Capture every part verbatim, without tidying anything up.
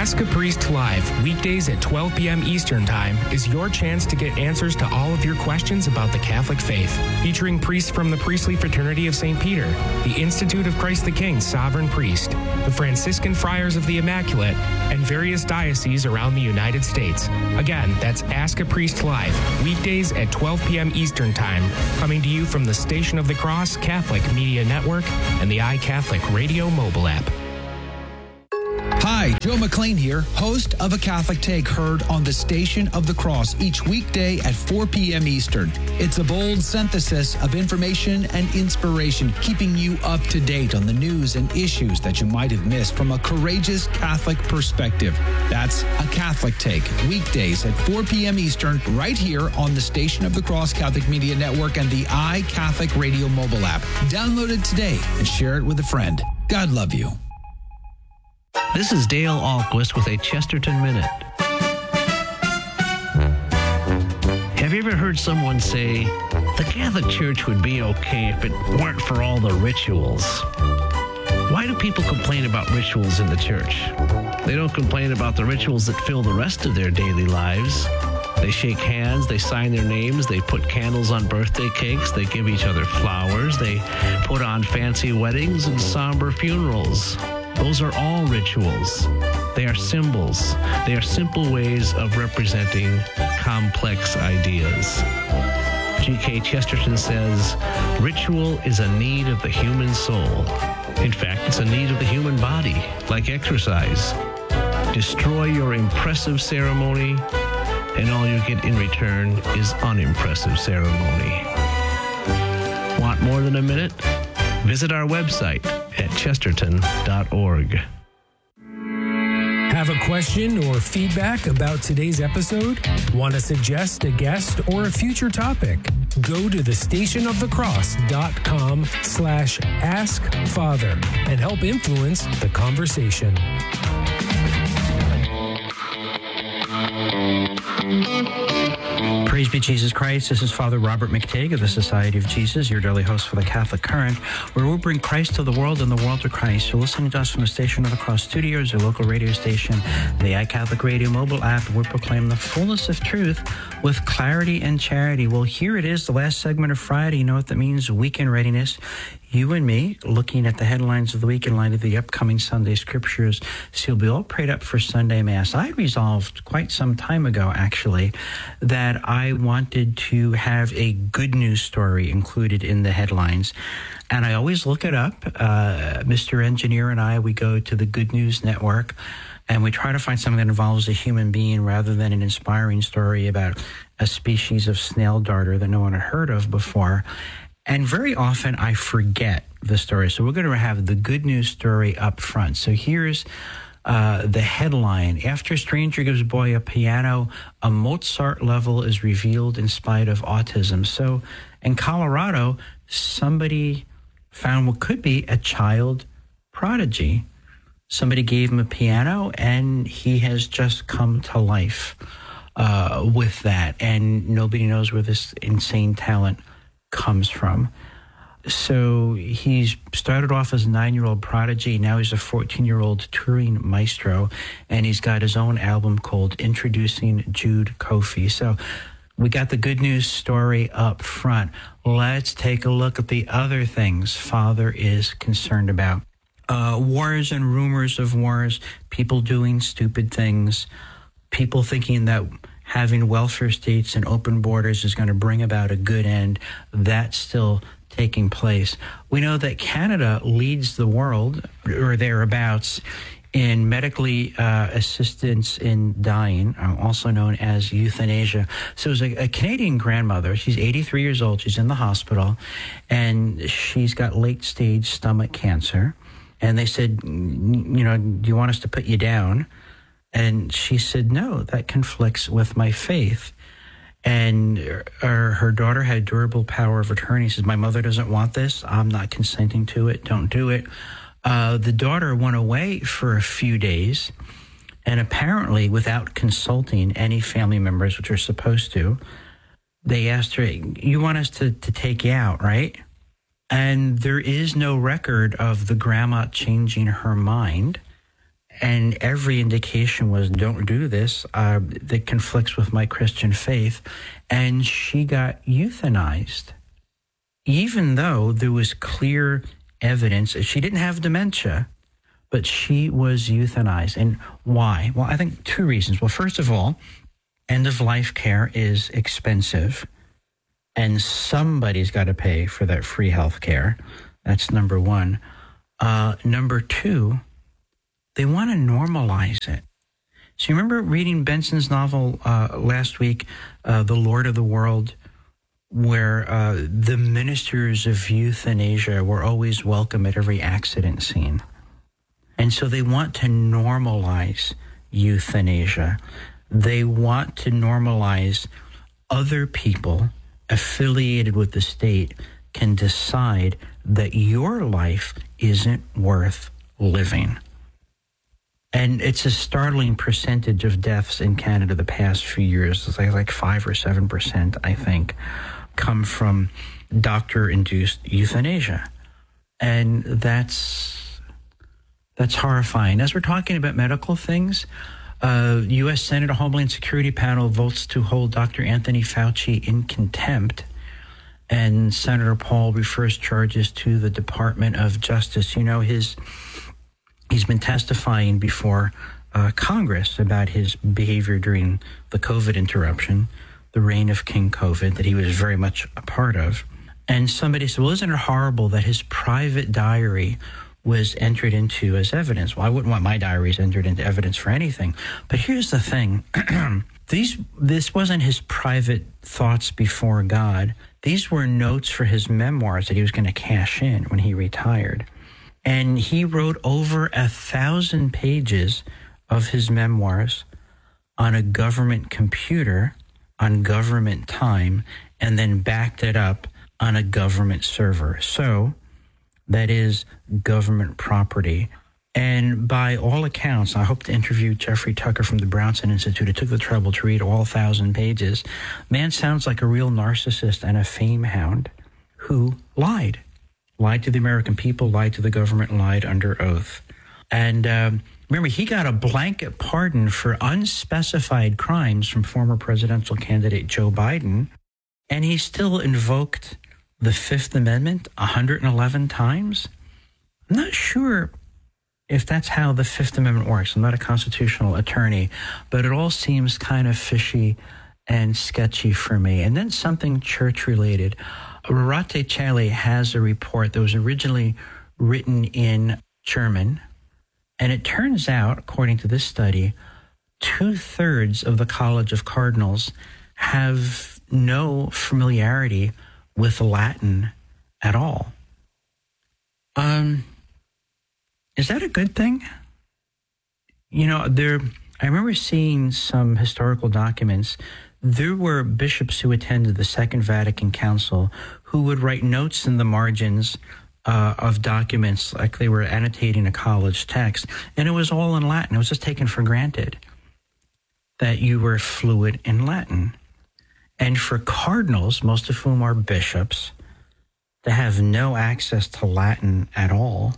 Ask a Priest Live, weekdays at twelve p.m. Eastern Time, is your chance to get answers to all of your questions about the Catholic faith. Featuring priests from the Priestly Fraternity of Saint Peter, the Institute of Christ the King Sovereign Priest, the Franciscan Friars of the Immaculate, and various dioceses around the United States. Again, that's Ask a Priest Live, weekdays at twelve p.m. Eastern Time, coming to you from the Station of the Cross Catholic Media Network and the iCatholic Radio mobile app. Hi, Joe McLean here, host of A Catholic Take, heard on the Station of the Cross each weekday at four p.m. Eastern. It's a bold synthesis of information and inspiration, keeping you up to date on the news and issues that you might have missed from a courageous Catholic perspective. That's A Catholic Take, weekdays at four p.m. Eastern, right here on the Station of the Cross Catholic Media Network and the iCatholic Radio mobile app. Download it today and share it with a friend. God love you. This is Dale Ahlquist with a Chesterton Minute. Have you ever heard someone say, the Catholic Church would be okay if it weren't for all the rituals? Why do people complain about rituals in the church? They don't complain about the rituals that fill the rest of their daily lives. They shake hands, they sign their names, they put candles on birthday cakes, they give each other flowers, they put on fancy weddings and somber funerals. Those are all rituals. They are symbols. They are simple ways of representing complex ideas. G K Chesterton says, ritual is a need of the human soul. In fact, it's a need of the human body, like exercise. Destroy your impressive ceremony, and all you get in return is unimpressive ceremony. Want more than a minute? Visit our website at chesterton dot org. Have a question or feedback about today's episode? Want to suggest a guest or a future topic? Go to the station of the cross dot com slash ask father and help influence the conversation. Praise be Jesus Christ. This is Father Robert McTague of the Society of Jesus, your daily host for the Catholic Current, where we bring Christ to the world and the world to Christ. You're listening to us from the Station of the Cross Studios, your local radio station, the iCatholic Radio mobile app. We proclaim the fullness of truth with clarity and charity. Well, here it is, the last segment of Friday. You know what that means? Weekend readiness. You and me looking at the headlines of the week in light of the upcoming Sunday scriptures. So you'll be all prayed up for Sunday Mass. I resolved quite some time ago, actually, that I wanted to have a good news story included in the headlines. And I always look it up. Uh, Mister Engineer and I, we go to the Good News Network, and we try to find something that involves a human being rather than an inspiring story about a species of snail darter that no one had heard of before. And very often I forget the story. So we're going to have the good news story up front. So here's uh, the headline. After a stranger gives boy a piano, a Mozart level is revealed in spite of autism. So in Colorado, somebody found what could be a child prodigy. Somebody gave him a piano, and he has just come to life uh, with that. And nobody knows where this insane talent comes from. So he's started off as a nine-year-old prodigy. Now he's a fourteen-year-old touring maestro, and he's got his own album called Introducing Jude Kofi. So we got the good news story up front. Let's take a look at the other things Father is concerned about. Uh, wars and rumors of wars, people doing stupid things, people thinking that having welfare states and open borders is going to bring about a good end. That's still taking place. We know that Canada leads the world, or thereabouts, in medically uh, assistance in dying, also known as euthanasia. So it was a, a Canadian grandmother. She's eighty-three years old. She's in the hospital, and she's got late-stage stomach cancer. And they said, you know, do you want us to put you down? And she said, no, that conflicts with my faith. And her, her daughter had durable power of attorney. She says, my mother doesn't want this. I'm not consenting to it. Don't do it. Uh, the daughter went away for a few days, and apparently without consulting any family members, which are supposed to, they asked her, you want us to, to take you out, right? And there is no record of the grandma changing her mind. and every indication was, don't do this, uh, that conflicts with my Christian faith. And she got euthanized, even though there was clear evidence. She didn't have dementia, but she was euthanized. And why? Well, I think two reasons. Well, first of all, end-of-life care is expensive, and somebody's got to pay for that free health care. That's number one. Uh, number two, they want to normalize it. So you remember reading Benson's novel uh, last week, uh, The Lord of the World, where uh, the ministers of euthanasia were always welcome at every accident scene. And so they want to normalize euthanasia. They want to normalize other people affiliated with the state can decide that your life isn't worth living. And it's a startling percentage of deaths in Canada the past few years. It's like, like five or seven percent, I think, come from doctor-induced euthanasia. And that's that's horrifying. As we're talking about medical things, uh, U S Senate Homeland Security panel votes to hold Doctor Anthony Fauci in contempt. And Senator Paul refers charges to the Department of Justice. You know, his he's been testifying before uh, Congress about his behavior during the COVID interruption, the reign of King COVID, that he was very much a part of. And somebody said, well, isn't it horrible that his private diary was entered into as evidence? Well, I wouldn't want my diaries entered into evidence for anything. But here's the thing. These, this wasn't his private thoughts before God. These were notes for his memoirs that he was going to cash in when he retired. And he wrote over a thousand pages of his memoirs on a government computer, on government time, and then backed it up on a government server. So that is government property. And by all accounts, I hope to interview Jeffrey Tucker from the Brownson Institute. It took the trouble to read all thousand pages. Man sounds like a real narcissist and a fame hound who lied. Lied to the American people, lied to the government, lied under oath. And um, remember, he got a blanket pardon for unspecified crimes from former presidential candidate Joe Biden, and he still invoked the Fifth Amendment one hundred eleven times. I'm not sure if that's how the Fifth Amendment works. I'm not a constitutional attorney, but it all seems kind of fishy and sketchy for me. And then something church-related. Rorate Caeli has a report that was originally written in German, and it turns out, according to this study, two-thirds of the College of Cardinals have no familiarity with Latin at all. Um, is that a good thing? You know, there. I remember seeing some historical documents. There were bishops who attended the Second Vatican Council who would write notes in the margins uh, of documents like they were annotating a college text, and it was all in Latin. It was just taken for granted that you were fluent in Latin. And for cardinals, most of whom are bishops, to have no access to Latin at all,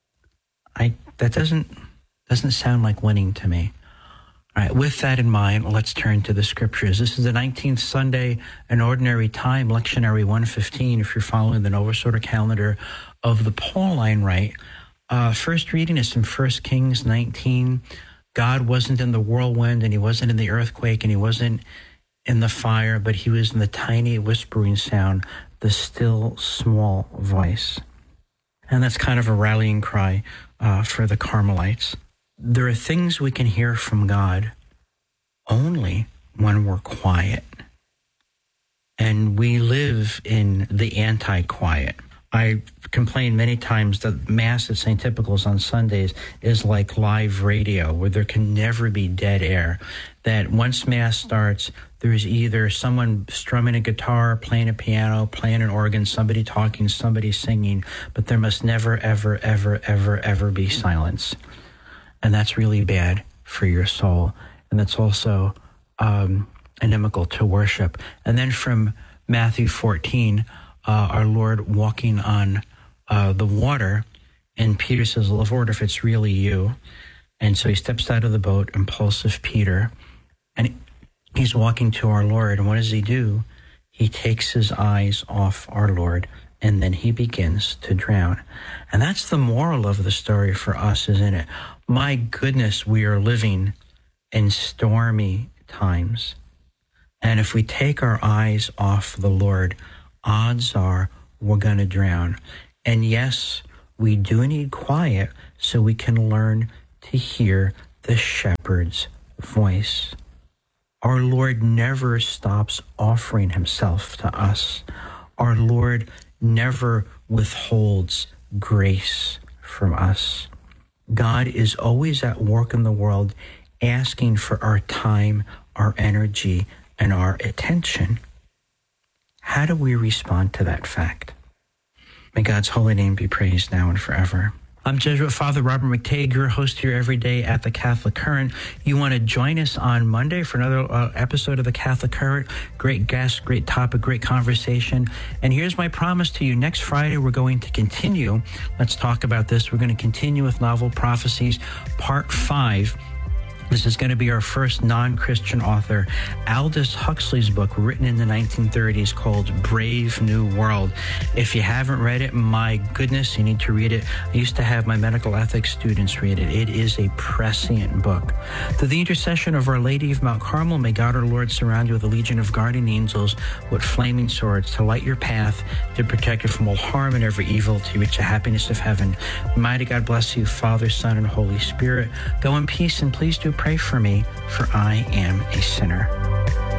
I that doesn't doesn't sound like winning to me. All right, with that in mind, let's turn to the scriptures. This is the nineteenth Sunday, an ordinary time, lectionary one fifteen, if you're following the Novus Ordo calendar of the Pauline Rite. Uh, first reading is from First Kings nineteen. God wasn't in the whirlwind, and he wasn't in the earthquake, and he wasn't in the fire, but he was in the tiny whispering sound, the still small voice. And that's kind of a rallying cry uh, for the Carmelites. There are things we can hear from God only when we're quiet. And we live in the anti-quiet. I complain many times that Mass at Saint Typical's on Sundays is like live radio, where there can never be dead air. That once Mass starts, there's either someone strumming a guitar, playing a piano, playing an organ, somebody talking, somebody singing, but there must never, ever, ever, ever, ever be silence. And that's really bad for your soul. And that's also um, inimical to worship. And then from Matthew fourteen, uh, our Lord walking on uh, the water, and Peter says, Lord, if it's really you, And so he steps out of the boat, impulsive Peter, and he's walking to our Lord. And what does he do? He takes his eyes off our Lord, and then he begins to drown. And that's the moral of the story for us, isn't it? My goodness, we are living in stormy times. And if we take our eyes off the Lord, odds are we're going to drown. And yes, we do need quiet so we can learn to hear the shepherd's voice. Our Lord never stops offering himself to us. Our Lord never withholds grace from us. God is always at work in the world, asking for our time, our energy, and our attention. How do we respond to that fact? May God's holy name be praised now and forever. I'm Jesuit Father Robert McTague, your host here every day at the Catholic Current. You want to join us on Monday for another uh, episode of the Catholic Current. Great guest, great topic, great conversation. And here's my promise to you. Next Friday, we're going to continue. Let's talk about this. We're going to continue with Novel Prophecies, Part five. This is going to be our first non-Christian author, Aldous Huxley's book, written in the nineteen thirties, called Brave New World. If you haven't read it, my goodness, you need to read it. I used to have my medical ethics students read it. It is a prescient book. Through the intercession of Our Lady of Mount Carmel, may God our Lord surround you with a legion of guardian angels with flaming swords to light your path, to protect you from all harm and every evil, to reach the happiness of heaven. Mighty God bless you, Father, Son, and Holy Spirit. Go in peace, and please do pray for me, for I am a sinner.